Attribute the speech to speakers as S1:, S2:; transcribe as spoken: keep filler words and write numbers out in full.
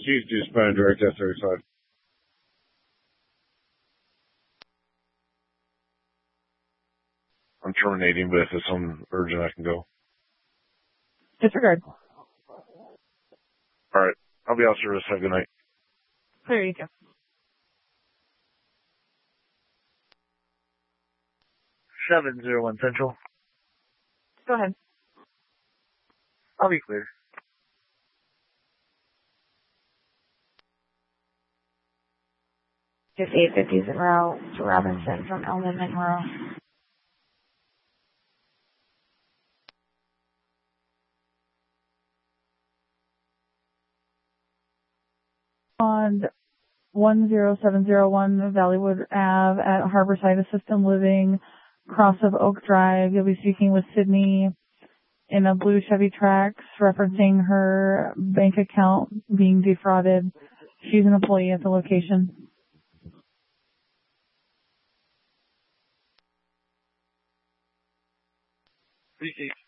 S1: She's just been direct F thirty-five. I'm terminating, but if it's on urgent, I can go.
S2: Disregard.
S1: All right. I'll be out of service. Have a good night.
S2: There you go.
S3: seven zero one Central.
S2: Go ahead.
S3: I'll be clear.
S2: fifty-eight fifty is en route to Robinson from Elman Monroe. On one zero seven zero one Valleywood Ave at Harborside Assisted Living, cross of Oak Drive. You'll be speaking with Sydney in a blue Chevy Trax, referencing her bank account being defrauded. She's an employee at the location.
S3: Appreciate